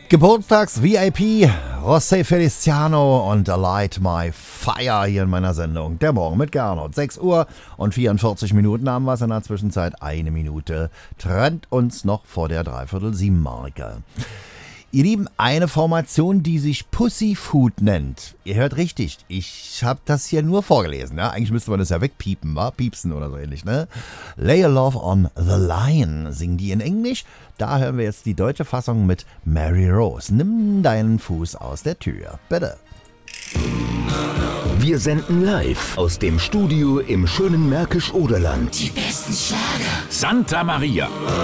Geburtstags-VIP, José Feliciano und Light My Fire hier in meiner Sendung. Der Morgen mit Gernot. 6 Uhr und 44 Minuten haben wir es. In der Zwischenzeit 1 Minute trennt uns noch vor der 6:45-Marke. Ihr Lieben, eine Formation, die sich Pussyfoot nennt. Ihr hört richtig, ich habe das hier nur vorgelesen. Ja? Eigentlich müsste man das ja wegpiepen, wa? Piepsen oder so ähnlich. Ne? Lay a Love on the Line singen die in Englisch. Da hören wir jetzt die deutsche Fassung mit Mary Rose. Nimm deinen Fuß aus der Tür, bitte. Wir senden live aus dem Studio im schönen Märkisch-Oderland. Die besten Schlager. Santa Maria.